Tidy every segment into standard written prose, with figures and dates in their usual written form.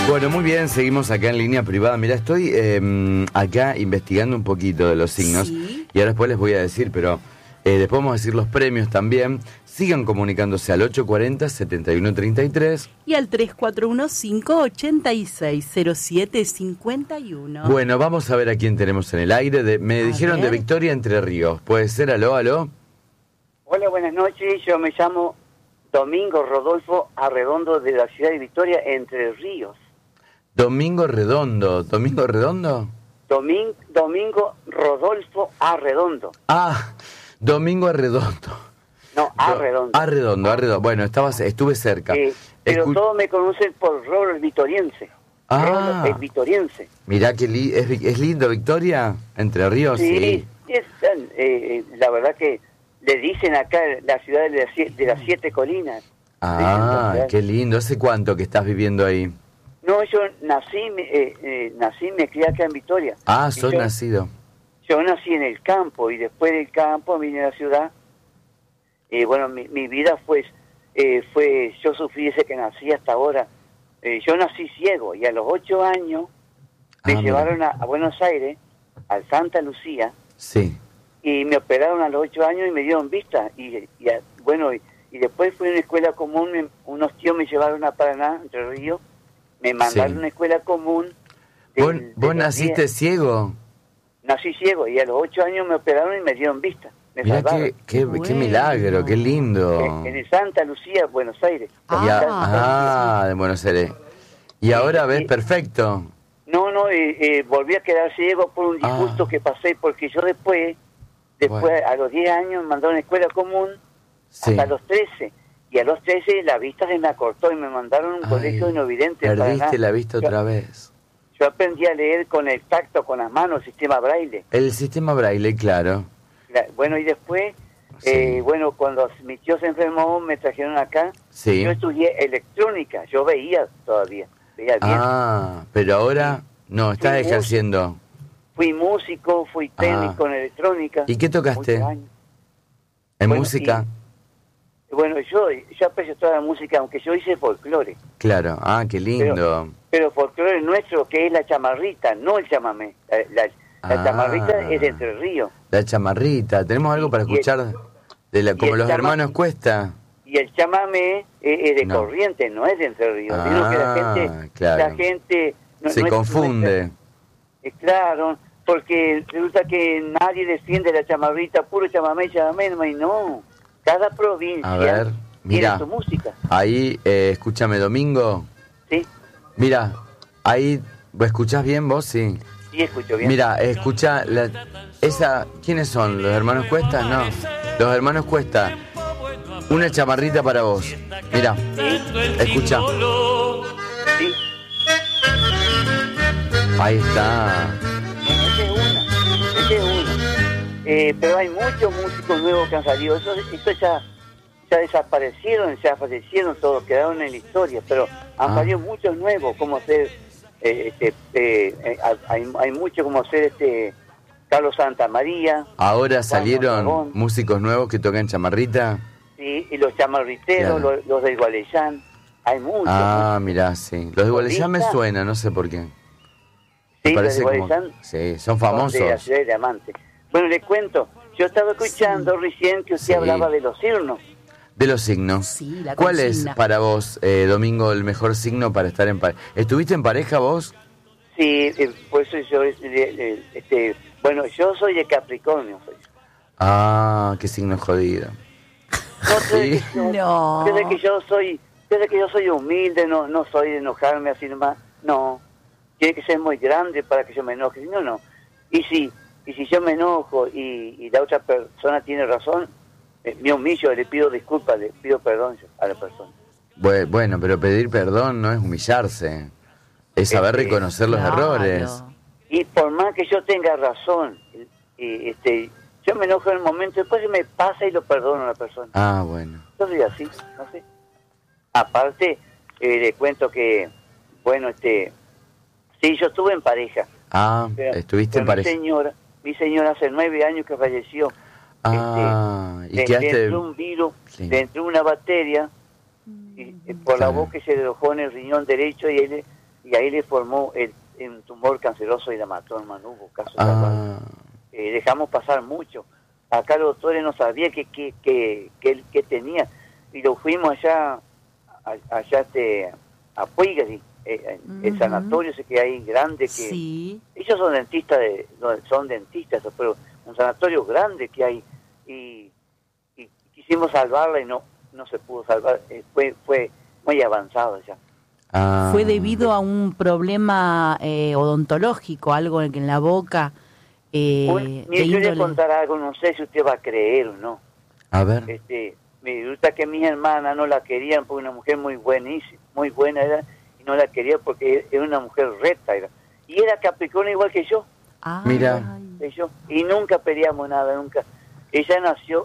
Bueno, muy bien, seguimos acá en línea privada. Mira, estoy acá investigando un poquito de los signos. Sí. Y ahora después les voy a decir, pero después vamos a decir los premios también. Sigan comunicándose al 840-7133. Y al 3415-860751. Bueno, vamos a ver a quién tenemos en el aire. Me dijeron de Victoria Entre Ríos. ¿Puede ser? ¿Aló, aló? Hola, buenas noches. Yo me llamo Domingo Rodolfo Arredondo de la ciudad de Victoria, Entre Ríos. Domingo Redondo. ¿Domingo Redondo? Domingo Rodolfo Arredondo. Ah, Domingo Arredondo. No, Arredondo. Arredondo. Bueno, estuve cerca. Pero todos me conocen por Robert Vitoriense. Ah. Robert Vitoriense. Mirá que es lindo, Victoria, Entre Ríos. Sí. La verdad que le dicen acá la ciudad de las siete colinas. Ah, qué lindo. ¿Hace cuánto que estás viviendo ahí? No, yo nací, me crié acá en Victoria. Ah, sos nacido. Yo nací en el campo y después del campo vine a la ciudad. Bueno, mi vida fue, yo sufrí desde que nací hasta ahora. Yo nací ciego y a los 8 años me llevaron a Buenos Aires, al Santa Lucía. Sí. Y me operaron a los 8 años y me dieron vista. Y después fui a una escuela común, unos tíos me llevaron a Paraná, Entre Ríos, me mandaron a una escuela común. ¿Vos naciste ciego? Nací ciego y a los 8 años me operaron y me dieron vista. Mirá qué milagro, qué lindo. En el Santa Lucía, Buenos Aires. De Buenos Aires. ¿Y ahora ves perfecto? No, volví a quedar ciego por un disgusto que pasé, porque yo después a los 10 años me mandaron a una escuela común hasta los 13. Y a los 13 la vista se me acortó y me mandaron a un colegio de no videntes. Perdiste la vista otra vez. Yo aprendí a leer con el tacto, con las manos, el sistema Braille. El sistema Braille, claro. Bueno, y después, cuando mi tío se enfermó, me trajeron acá. Sí. Yo estudié electrónica, yo veía todavía, veía bien. Pero ahora no, estás ejerciendo. Fui músico, fui técnico en electrónica. ¿Y qué tocaste? ¿En música? Yo aprecio toda la música, aunque yo hice folclore. Claro, qué lindo. Pero folclore nuestro, que es la chamarrita, no el chamamé. La chamarrita es de Entre Ríos. La chamarrita, ¿tenemos algo para escuchar como los hermanos Cuesta? Y el chamamé es de Corrientes, no es de Entre Ríos. Digo que la gente se confunde. Claro, porque resulta que nadie defiende la chamarrita, puro chamamé, y no. Cada provincia tiene su música. Ahí, escúchame, Domingo. Sí. Mira, ahí, ¿escuchás bien vos? Sí. Sí, escucho bien. Mira, escucha, ¿quiénes son? ¿Los hermanos Cuesta? No, los hermanos Cuesta. Una chamarrita para vos. Mira, escucha. Sí. Ahí está. Esa es una. Pero hay muchos músicos nuevos que han salido. Eso ya desaparecieron, ya fallecieron todos, quedaron en la historia. Pero han salido muchos nuevos, como ser... hay muchos como ser Carlos Santamaría. Ahora salieron músicos nuevos que tocan chamarrita. Sí, y los chamarriteros, los del Gualeyán. Hay muchos. Mirá, sí. Los de Gualeyán me suena, no sé por qué. Sí, los de Gualeyán. Sí, son famosos. De la ciudad de Diamante. Bueno, le cuento. Yo estaba escuchando recién que usted hablaba de los signos. De los signos. Sí, la ¿Cuál es para vos, Domingo, el mejor signo para estar en pareja? ¿Estuviste en pareja vos? Sí, pues yo, yo soy de Capricornio. Qué signo jodido. Desde que yo soy humilde, no soy de enojarme así nomás. No, tiene que ser muy grande para que yo me enoje. No. Y si yo me enojo y la otra persona tiene razón, me humillo, le pido disculpas, le pido perdón a la persona. Bueno, pero pedir perdón no es humillarse, es saber reconocer los errores. Y por más que yo tenga razón, yo me enojo en el momento, después se me pasa y lo perdono a la persona. Bueno. Yo soy así, no sé. Aparte, le cuento que, sí, yo estuve en pareja. ¿Estuviste en pareja? Mi señora hace 9 años que falleció. ¿y qué hace? Dentro de un virus, dentro de una bacteria, por la boca se le alojó en el riñón derecho y y ahí le formó un tumor canceroso y la mató, hermano. Hubo casos dejamos pasar mucho. Acá los doctores no sabían que tenía, y lo fuimos allá a Puigari, el sanatorio ese que hay grande, que sí. Ellos son dentistas, pero un sanatorio grande que hay, y quisimos salvarla y no se pudo salvar, fue muy avanzado ya. Fue debido a un problema odontológico, algo en la boca. Yo le contar algo, no sé si usted va a creer o no. A ver. Me gusta que mis hermanas no la querían porque una mujer muy buenísima, muy buena era, y no la quería porque era una mujer recta era. Y era Capricornio igual que yo. Mira. Y nunca peleamos nada, nunca. Ella nació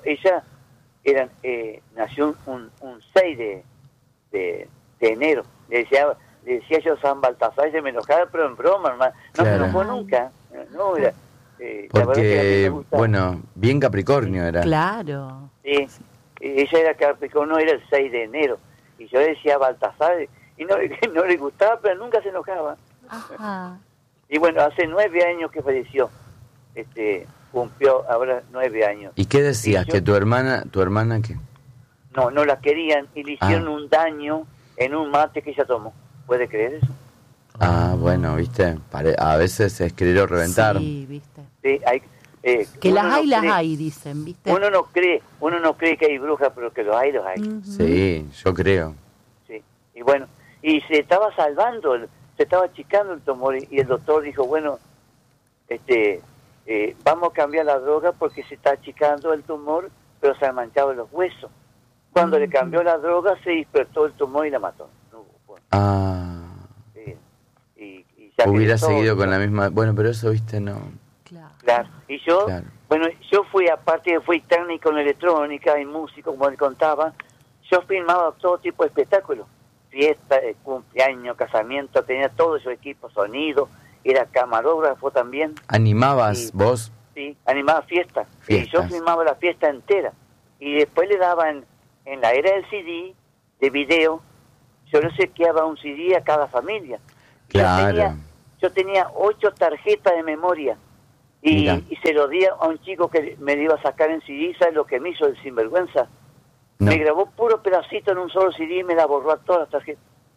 un 6 de enero. Le decía yo San Baltasar, y se me enojaba, pero en broma, hermano. No se enojó nunca. No, era... porque, bueno, bien Capricornio era. Claro. Sí, ella era Capricornio, era el 6 de enero. Y yo decía Baltasar, y no le gustaba, pero nunca se enojaba. Ajá. Y bueno, hace 9 años que falleció. Cumplió ahora 9 años. ¿Y qué decías? ¿Que tu hermana qué? No la querían y le hicieron un daño en un mate que ella tomó. ¿Puede creer eso? Bueno, viste, a veces es querer reventar. Sí, viste. Sí, que las hay, dicen, viste. Uno no cree que hay brujas, pero que los hay. Sí, yo creo. Sí, y bueno, y se estaba salvando, se estaba achicando el tumor, y el doctor dijo, bueno, vamos a cambiar la droga porque se está achicando el tumor, pero se han manchado los huesos. Cuando le cambió la droga, se despertó el tumor y la mató. Y ya hubiera seguido con la misma... Bueno, pero eso, viste, no... Claro. Y yo, bueno, yo fui técnico en electrónica y músico, como él contaba. Yo filmaba todo tipo de espectáculos. Fiesta, cumpleaños, casamiento, tenía todo su equipo, sonido, era camarógrafo también. ¿Animabas vos? Sí, animaba fiestas. Y yo filmaba la fiesta entera. Y después le daban, en la era del CD, de video, yo no sé qué daba un CD a cada familia. Claro. Yo tenía 8 tarjetas de memoria. Y se lo di a un chico que me iba a sacar en CD. ¿Sabes lo que me hizo el sinvergüenza? No. Me grabó puro pedacito en un solo CD y me la borró a todas las tarjetas.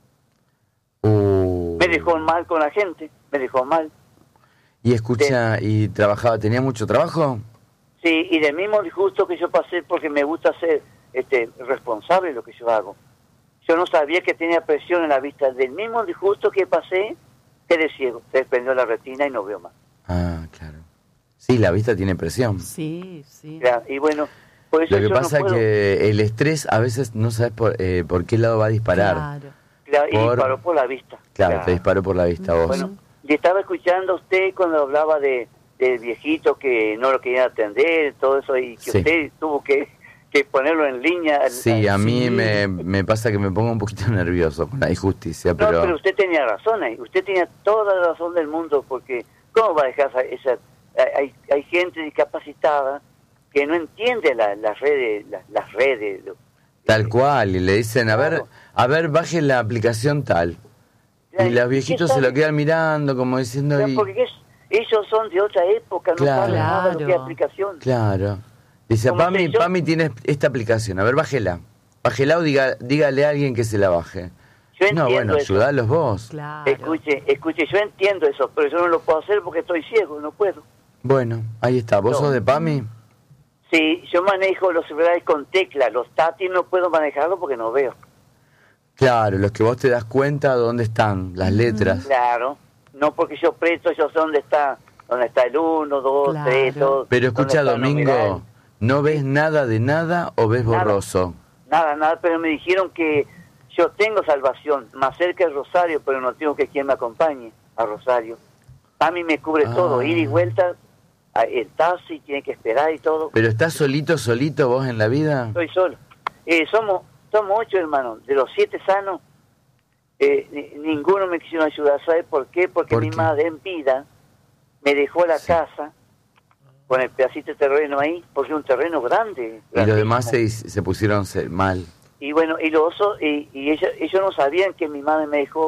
Me dejó mal con la gente, me dejó mal. Y escucha, ¿y trabajaba? ¿Tenía mucho trabajo? Sí, y del mismo disgusto que yo pasé, porque me gusta ser responsable de lo que yo hago. Yo no sabía que tenía presión en la vista. Del mismo disgusto que pasé, quedé ciego. Se desprendió la retina y no veo más. Claro. Sí, la vista tiene presión. Sí. Claro, y bueno, por eso lo que pasa es que el estrés a veces no sabes por qué lado va a disparar. Claro, y disparó por la vista. Claro, te disparó por la vista vos. Bueno, y estaba escuchando a usted cuando hablaba del viejito que no lo querían atender, todo eso, y que usted tuvo que ponerlo en línea. Sí, a mí me pasa que me pongo un poquito nervioso con la injusticia, pero... No, pero usted tenía razón ahí, usted tenía toda la razón del mundo, porque ¿cómo va a dejar esa... Hay gente discapacitada que no entiende las redes. Tal cual, y le dicen, a ver, baje la aplicación tal. Y los viejitos se lo quedan mirando, como diciendo... Porque ellos son de otra época, no saben nada de qué aplicación. Claro. Dice, Pami tiene esta aplicación, a ver, bájela o dígale a alguien que se la baje. Yo entiendo eso. Ayudalos vos. Claro. Escuche, yo entiendo eso, pero yo no lo puedo hacer porque estoy ciego, no puedo. Bueno, ahí está. ¿Vos sos de Pami? Sí, yo manejo los celulares con tecla. Los táctiles no puedo manejarlos porque no veo. Claro, los que vos te das cuenta dónde están las letras. Claro, no porque yo presto, yo sé dónde está el 1, 2, 3, todo. Pero escucha, Domingo, ¿no ves nada de nada o ves borroso? Nada, pero me dijeron que yo tengo salvación, más cerca del Rosario, pero no tengo que quien me acompañe a Rosario. Pami me cubre todo, ir y vuelta, el taxi tiene que esperar y todo. ¿Pero estás solito vos en la vida? Estoy solo. Somos 8 hermanos, de los 7 sanos, ninguno me quisieron ayudar. ¿Sabes por qué? Porque mi madre en vida me dejó la casa con el pedacito de terreno ahí, porque es un terreno grande. Y los demás se pusieron mal. Y bueno, y ellos no sabían que mi madre me dejó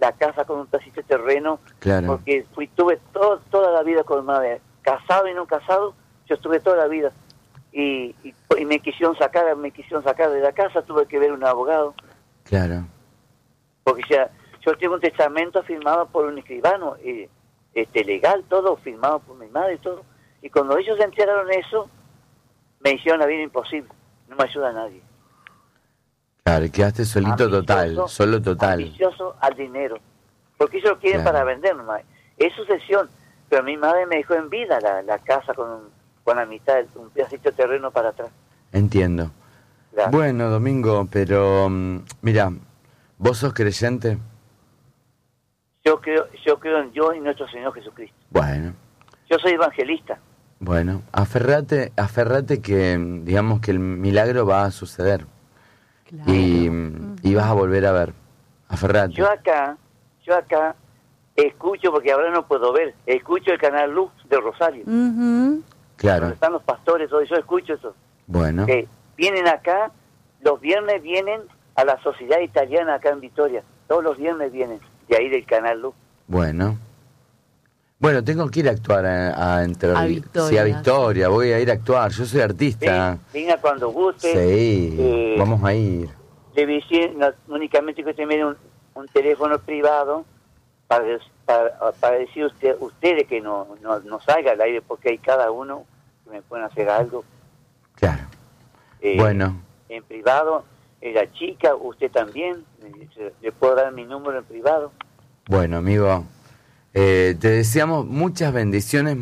la casa con un pedacito de terreno, Claro. porque tuve toda la vida con madre, casado y no casado, yo estuve toda la vida. Y me quisieron sacar de la casa, tuve que ver un abogado, Claro. porque ya yo tengo un testamento firmado por un escribano, legal, todo firmado por mi madre y todo. Y cuando ellos se enteraron eso, me hicieron la vida imposible. No me ayuda a nadie. Claro, quedaste solito total, solo total. Ambicioso al dinero. Porque ellos lo quieren Claro. para vender nomás. Es sucesión. Pero mi madre me dejó en vida la casa con la mitad, un pedacito de terreno para atrás. Entiendo. Claro. Bueno, Domingo, pero mira, ¿vos sos creyente? Yo creo en Dios y nuestro Señor Jesucristo. Bueno, Yo soy evangelista. bueno, aferrate que digamos que el milagro va a suceder Claro. y vas a volver a ver. Aferrate. Yo acá escucho, porque ahora no puedo ver, escucho el canal Luz de Rosario. Ujú. Claro. Donde están los pastores, todo eso, escucho eso. Bueno, Que vienen acá, los viernes vienen a la sociedad italiana acá en Vitoria. Todos los viernes vienen, de ahí del canal Luz. bueno. Bueno, tengo que ir a actuar a Victoria. Sí, a Victoria, voy a ir a actuar. Yo soy artista. Venga cuando guste. Sí, vamos a ir. Le visité, únicamente que usted me dé un teléfono privado para decir ustedes que no salga al aire, porque hay cada uno que me pueden hacer algo. Claro. Bueno. En privado, la chica, usted también, le puedo dar mi número en privado. Bueno, amigo, te deseamos muchas bendiciones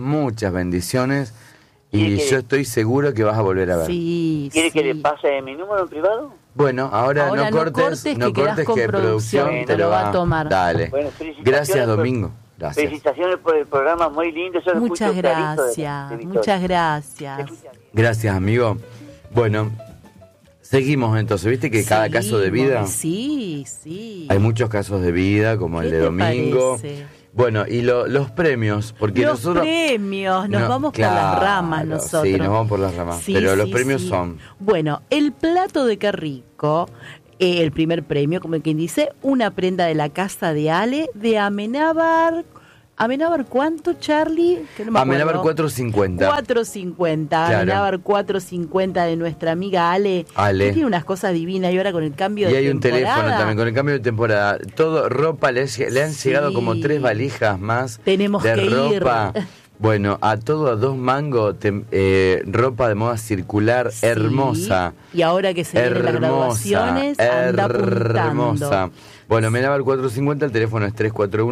y yo estoy seguro que vas a volver a ver. Sí, ¿Quiere sí. que le pase mi número en privado? Bueno, ahora no cortes que quedás con que producción te lo va a tomar. Dale. Bueno, felicitaciones Gracias, por- Domingo. Gracias. Felicitaciones por el programa, muy lindo. Yo lo Muchas escucho clarito gracias, de Victoria. muchas Se gracias. escucha bien. Gracias, amigo. Bueno, seguimos entonces. ¿Viste que cada caso de vida? Sí, sí. Hay muchos casos de vida, como el ¿Qué de te Domingo. parece? Bueno, y los premios, porque Los nosotros... premios, nos No, vamos claro, por las ramas nosotros. Sí, nos vamos por las ramas, Sí, pero los sí, premios sí. son... Bueno, el plato de Qué Rico, el primer premio, como quien dice, una prenda de la casa de Ale, de Amenábar. ¿Amenábar cuánto, Charlie? Que no me Amenábar acuerdo. 450. 450, Claro. Amenábar 450 de nuestra amiga Ale. Ale. Que tiene unas cosas divinas y ahora con el cambio Y de hay un temporada, teléfono también, con el cambio de temporada. Todo, ropa, le han Sí. llegado como 3 valijas más Tenemos de que ir. ropa. Bueno, a todo a 2 mangos, ropa de moda circular, Sí. hermosa. Y ahora que se vienen las graduaciones, anda hermosa. apuntando. Bueno, Amenábar 450, el teléfono es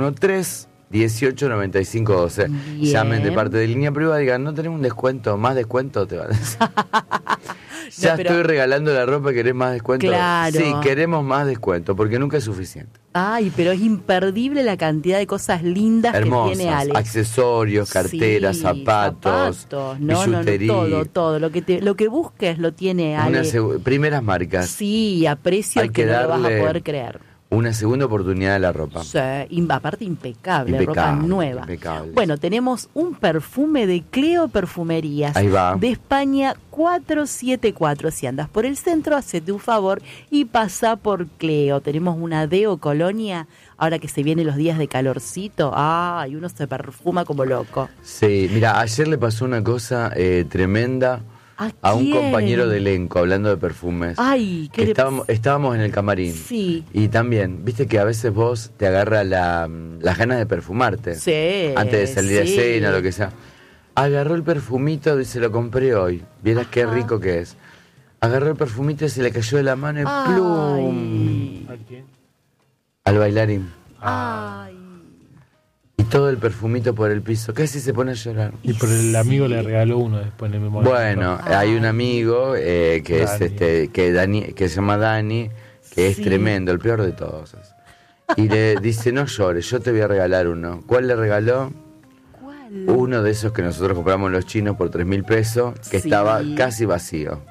3413-189512. Bien. Llamen de parte de línea privada y digan, no tenemos un descuento, más descuento te van a decir. Ya No, pero- estoy regalando la ropa, ¿querés más descuento? Claro. Sí, queremos más descuento, porque nunca es suficiente. Ay, pero es imperdible la cantidad de cosas lindas Hermosas, que tiene Ale. accesorios, carteras, Sí, zapatos, No, billutería. todo. Lo que busques lo tiene Ale. Primeras marcas. Sí, a precios Hay que que no lo vas a darle poder creer. Una segunda oportunidad de la ropa. Sí, aparte impecable, Impecable, ropa nueva. impecable. Bueno, tenemos un perfume de Cleo Perfumerías. Ahí va. De España 474. Si andas por el centro, hacete un favor y pasa por Cleo. Tenemos una Deo Colonia, ahora que se vienen los días de calorcito. Ay, uno se perfuma como loco. Sí, mira, ayer le pasó una cosa tremenda a un quién? compañero de elenco, hablando de perfumes. Ay, ¿qué le Estábamos en el camarín. Sí. Y también, viste que a veces vos te agarra las ganas de perfumarte. Sí, Antes de salir sí. de cena, lo que sea. Agarró el perfumito y se lo compré hoy. Vieras qué Ajá. rico que es. Agarró el perfumito y se le cayó de la mano y ¡plum! Ay. ¿A quién? Al bailarín. Ay. Y todo el perfumito por el piso. Casi se pone a llorar. Y por el amigo le regaló uno después en el memoria. Bueno, hay un amigo que es Dani. que se llama Dani, que es Sí. tremendo, el peor de todos. Y le dice, no llores, yo te voy a regalar uno. ¿Cuál le regaló? ¿Cuál? Uno de esos que nosotros compramos los chinos por 3.000 pesos, que Sí. estaba casi vacío.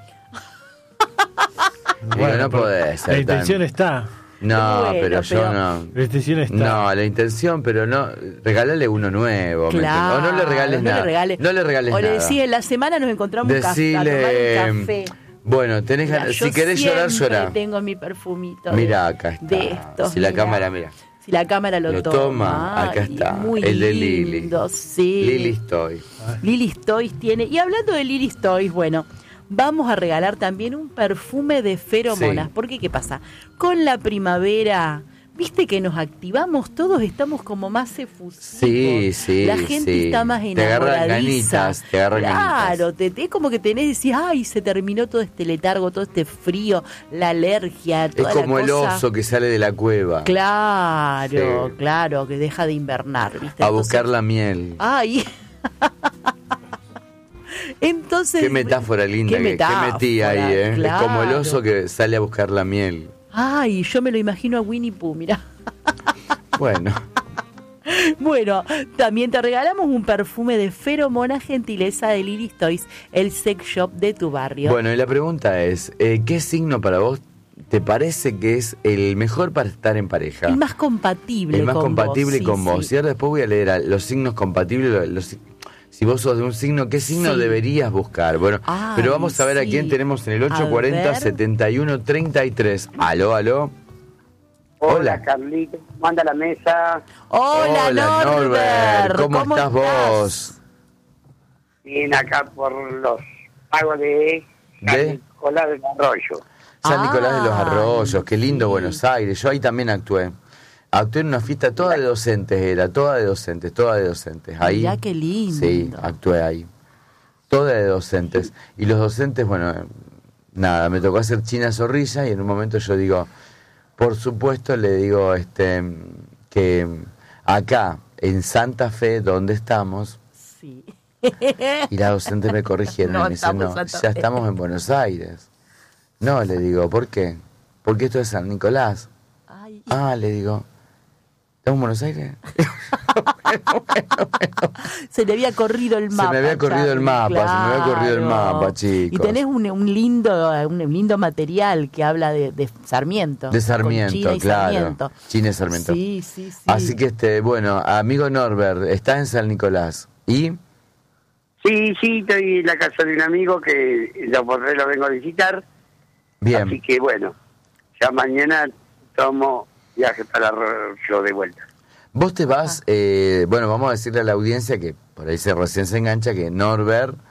Digo, Bueno, no pero podés ser La intención tan... está. No, Bueno, pero yo pero- no... La intención está. No, la intención, pero no, regálale uno nuevo, ¿me Claro, entendés? O no le regales nada. No le regales o le nada. decís, en la semana nos encontramos a tomar Decile, un café. bueno, tenés Mira, ganas, yo si querés llorar, siempre llorá. tengo mi perfumito. Mirá, acá está. De estos, si la mirá. cámara, mira. Si la cámara lo toma. Acá está. Muy el de lindo, Lili. sí. Lily's Toy. Lily's Toys tiene. Y hablando de Lily's Toys, bueno, vamos a regalar también un perfume de feromonas. Sí. Porque, ¿qué pasa? Con la primavera, viste que nos activamos, todos estamos como más efusivos. Sí, La gente está más Te agarran enamoradiza. ganitas, Claro, es como que tenés, decís, ay, se terminó todo este letargo, todo este frío, la alergia, Es toda como la el cosa. oso que sale de la cueva. Claro, Sí. claro, que deja de invernar, ¿viste? A Entonces- buscar la miel. Ay. Entonces. Qué metáfora linda que metí ahí, ¿eh? claro. Es como el oso que sale a buscar la miel. Ay, yo me lo imagino a Winnie Pooh, mira. Bueno, Bueno, también te regalamos un perfume de feromona gentileza de Lily's Toys, el sex shop de tu barrio. bueno, y la pregunta es, ¿qué signo para vos te parece que es el mejor para estar en pareja? El más compatible El más con compatible vos. con sí, vos. sí. Y ahora después voy a leer los signos compatibles. Si vos sos de un signo, ¿qué signo Sí. deberías buscar? Bueno, Ay, pero vamos a ver a sí. quién tenemos en el A 840-7133. Aló, aló. Hola, Carlito, manda la mesa. Hola, Norbert. ¿Cómo estás vos? Bien, acá por los pagos de San Nicolás del Arroyo. San Nicolás de los Ay, Arroyos, qué lindo sí. Buenos Aires. Yo ahí también actué. Actué en una fiesta toda de docentes, toda de docentes. Ahí, Mirá qué lindo. Sí, actué ahí. Toda de docentes. Y los docentes, bueno, nada, me tocó hacer China Zorrilla y en un momento yo digo, por supuesto le digo que acá, en Santa Fe, donde estamos, Sí. y la docente me corrigieron No, y me dice, estamos no, en Santa ya Fe". estamos en Buenos Aires. No, le digo, ¿por qué? Porque esto es San Nicolás. Ay, Ah, le digo, ¿estamos en Buenos Aires? se le había corrido el mapa. Se me había corrido el mapa, se me había corrido el mapa, chicos. Y tenés un lindo material que habla de Sarmiento. De con Sarmiento, China y claro. Sarmiento. China y Sarmiento. Sí, sí, sí. Así que, bueno, amigo Norbert, está en San Nicolás. ¿Y? Sí, estoy en la casa de un amigo que lo vengo a visitar. Bien. Así que bueno, ya mañana tomo viaje para Arroyo de vuelta. Vos te vas, bueno, vamos a decirle a la audiencia que por ahí recién se engancha que Norbert